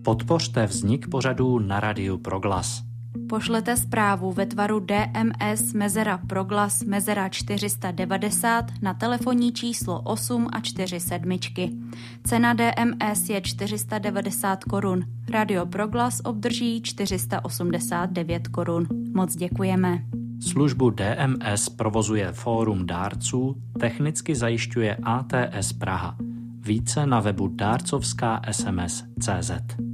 Podpořte vznik pořadů na Radiu Proglas. Pošlete zprávu ve tvaru DMS _proglas 490 na telefonní číslo 8 a 47. Cena DMS je 490 korun. Radio Proglas obdrží 489 korun. Moc děkujeme. Službu DMS provozuje Fórum dárců, technicky zajišťuje ATS Praha. Více na webu dárcovská-sms.cz.